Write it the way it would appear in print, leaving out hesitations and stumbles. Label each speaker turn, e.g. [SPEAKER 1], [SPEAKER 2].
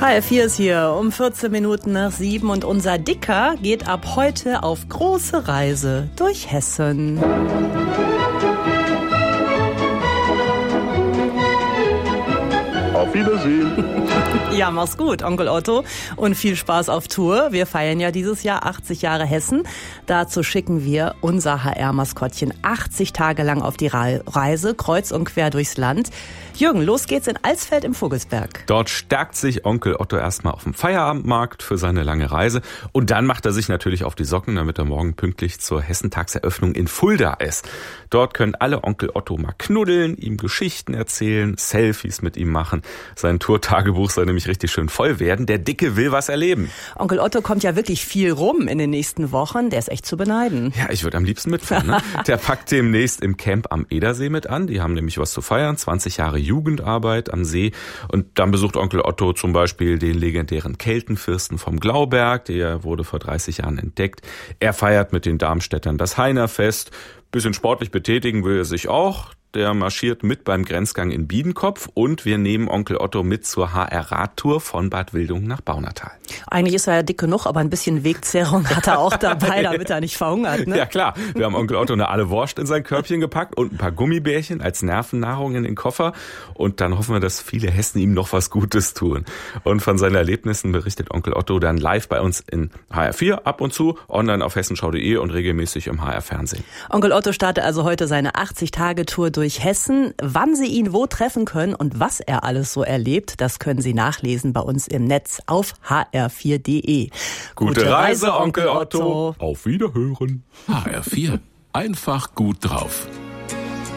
[SPEAKER 1] HR4 ist hier um 14 Minuten nach 7 und unser Dicker geht ab heute auf große Reise durch Hessen.
[SPEAKER 2] Auf Wiedersehen.
[SPEAKER 1] Ja, mach's gut, Onkel Otto. Und viel Spaß auf Tour. Wir feiern ja dieses Jahr 80 Jahre Hessen. Dazu schicken wir unser HR-Maskottchen 80 Tage lang auf die Reise, kreuz und quer durchs Land. Jürgen, los geht's in Alsfeld im Vogelsberg.
[SPEAKER 3] Dort stärkt sich Onkel Otto erstmal auf dem Feierabendmarkt für seine lange Reise. Und dann macht er sich natürlich auf die Socken, damit er morgen pünktlich zur Hessentagseröffnung in Fulda ist. Dort können alle Onkel Otto mal knuddeln, ihm Geschichten erzählen, Selfies mit ihm machen. Sein Tourtagebuch soll nämlich richtig schön voll werden. Der Dicke will was erleben.
[SPEAKER 1] Onkel Otto kommt ja wirklich viel rum in den nächsten Wochen. Der ist echt zu beneiden.
[SPEAKER 3] Ja, ich würde am liebsten mitfahren. Ne? Der packt demnächst im Camp am Edersee mit an. Die haben nämlich was zu feiern. 20 Jahre Jugendarbeit am See. Und dann besucht Onkel Otto zum Beispiel den legendären Keltenfürsten vom Glauberg. Der wurde vor 30 Jahren entdeckt. Er feiert mit den Darmstädtern das Heinerfest. Bisschen sportlich betätigen will er sich auch. Der marschiert mit beim Grenzgang in Biedenkopf und wir nehmen Onkel Otto mit zur HR-Radtour von Bad Wildungen nach Baunatal.
[SPEAKER 1] Eigentlich ist er ja dick genug, aber ein bisschen Wegzehrung hat er auch dabei, damit er nicht verhungert. Ne?
[SPEAKER 3] Ja klar, wir haben Onkel Otto eine Aale Wurst in sein Körbchen gepackt und ein paar Gummibärchen als Nervennahrung in den Koffer. Und dann hoffen wir, dass viele Hessen ihm noch was Gutes tun. Und von seinen Erlebnissen berichtet Onkel Otto dann live bei uns in HR4, ab und zu, online auf hessenschau.de und regelmäßig im HR-Fernsehen.
[SPEAKER 1] Onkel Otto startet also heute seine 80-Tage-Tour durch Hessen. Wann Sie ihn wo treffen können und was er alles so erlebt, das können Sie nachlesen bei uns im Netz auf hr4.de.
[SPEAKER 3] Gute Reise, Onkel Otto.
[SPEAKER 2] Auf Wiederhören.
[SPEAKER 4] HR4. Einfach gut drauf.